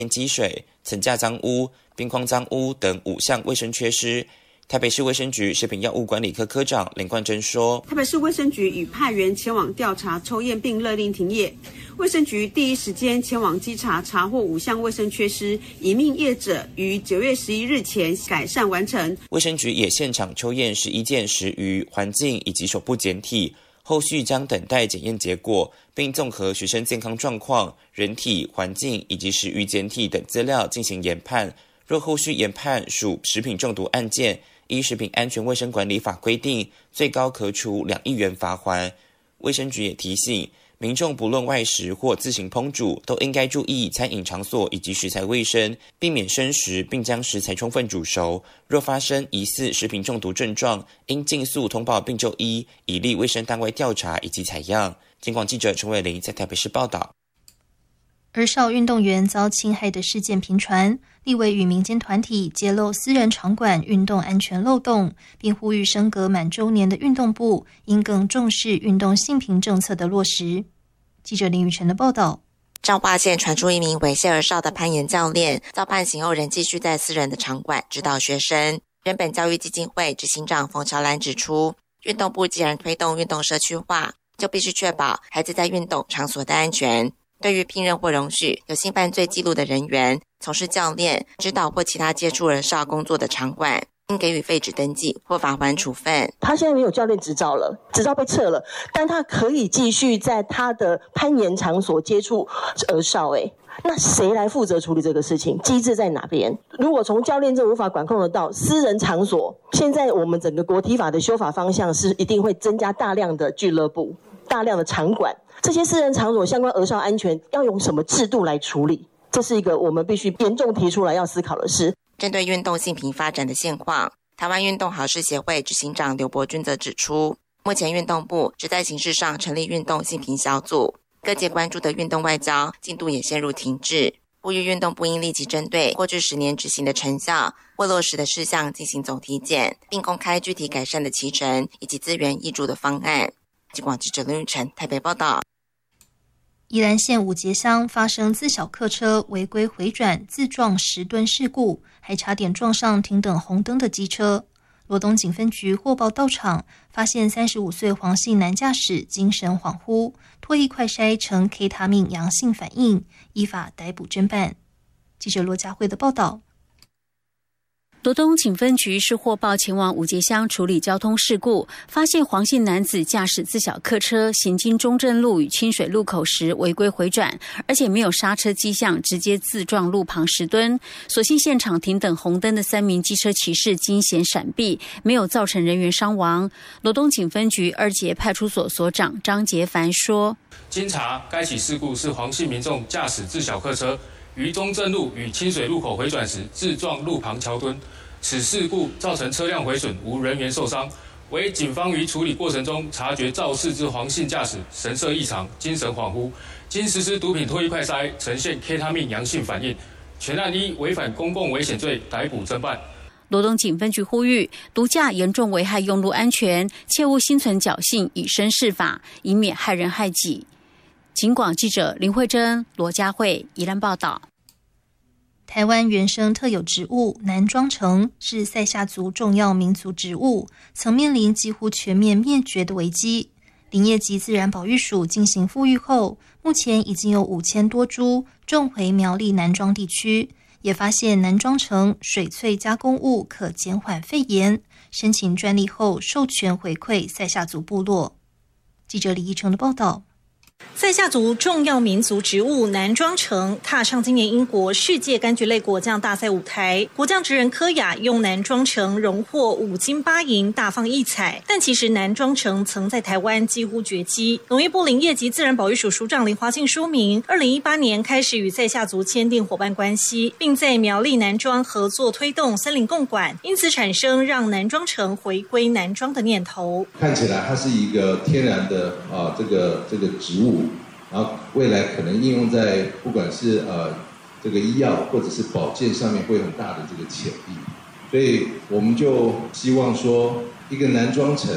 积水、层架脏污、边框脏污等5项卫生缺失。台北市卫生局食品药物管理科科长林冠珍说， 台北市卫生局已派员前往调查抽验并勒令停业。卫生局第一时间前往稽查，查获5项卫生缺失，以命业者于9月11日前改善完成。 卫生局也现场抽验11件10余环境以及手部检体，后续将等待检验结果，并综合学生健康状况、人体、环境以及10余检体等资料进行研判。若后续研判属食品中毒案件，依食品安全卫生管理法规定，最高可处2亿元罚锾。卫生局也提醒民众，不论外食或自行烹煮，都应该注意餐饮场所以及食材卫生，避免生食，并将食材充分煮熟。若发生疑似食品中毒症状，应尽速通报并就医，以利卫生单位调查以及采样。警广记者陈伟玲在台北市报道。 儿少运动员遭侵害的事件频传，立委与民间团体揭露私人场馆运动安全漏洞，并呼吁升格满周年的运动部应更重视运动性平政策的落实。记者林宇晨的报道。 彰化县传出一名猥亵儿少的攀岩教练，遭判刑后仍继续在私人的场馆指导学生。人本教育基金会执行长冯乔兰指出，运动部既然推动运动社区化，就必须确保孩子在运动场所的安全。对于聘任或容许有性犯罪记录的人员从事教练、指导或其他接触儿少工作的场馆，应给予废止登记或罚锾处分。 他现在没有教练执照了，执照被撤了，但他可以继续在他的攀岩场所接触儿少。那谁来负责处理这个事情？机制在哪边？如果从教练这无法管控得到，私人场所，现在我们整个国体法的修法方向是一定会增加大量的俱乐部、大量的场馆。这些私人场所相关儿少安全要用什么制度来处理？这是一个我们必须严重提出来要思考的事。 针对运动性平发展的现况，台湾运动好事协会执行长刘伯钧则指出，目前运动部只在形式上成立运动性平小组，各界关注的运动外交进度也陷入停滞，呼吁运动部应立即针对过去10年执行的成效或落实的事项进行总体检，并公开具体改善的期程以及资源挹注的方案。警广记者林宇晨台北报道。 宜兰县五节乡发生自小客车违规回转自撞10吨事故，还差点撞上停等红灯的机车。罗东警分局获报到场，发现35岁黄姓男驾驶精神恍惚，唾液快筛呈 K 他命阳性反应，依法逮捕侦办。记者罗佳慧的报道。 罗东警分局是获报前往五节乡处理交通事故，发现黄姓男子驾驶自小客车行经中正路与清水路口时违规回转，而且没有刹车迹象，直接自撞路旁10吨。所幸现场停等红灯的3名机车骑士惊险闪避，没有造成人员伤亡。罗东警分局2节派出所所长张杰凡说， 经查，该起事故是黄姓民众驾驶自小客车于中正路与清水路口回转时自撞路旁桥墩，此事故造成车辆毁损，无人员受伤。为警方于处理过程中察觉肇事之黄姓驾驶神色异常、精神恍惚，经实施毒品唾液快筛呈现 K 他命阳性反应，全案依违反公共危险罪逮捕侦办。 罗东警分局呼吁，毒驾严重危害用路安全，切勿心存侥幸以身试法，以免害人害己。警广记者林慧珍、罗佳慧宜兰报道。 台湾原生特有植物南庄橙是赛夏族重要民族植物，曾面临几乎全面灭绝的危机。林业及自然保育署进行复育后，目前已经有5000多株种回苗栗南庄地区，也发现南庄橙水萃加工物可减缓肺炎，申请专利后授权回馈赛夏族部落。记者李义成的报道。 赛夏族重要民族植物南庄橙踏上今年英国世界柑橘类果酱大赛舞台，果酱职人柯雅用南庄橙荣获5金8银，大放异彩。但其实南庄橙曾在台湾几乎绝迹。农业部林业及自然保育署署长林华庆说明，2018年开始与赛夏族签订伙伴关系，并在苗栗南庄合作推动森林共管，因此产生让南庄橙回归南庄的念头。 看起来它是一个天然的这个植物。然后未来可能应用在不管是这个医药或者是保健上面会有很大的这个潜力，所以我们就希望说一个南庄橙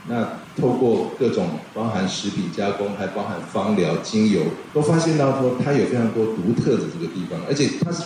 那透过各种包含食品加工，还包含芳疗、精油，都发现到说它有非常多独特的这个地方，而且它是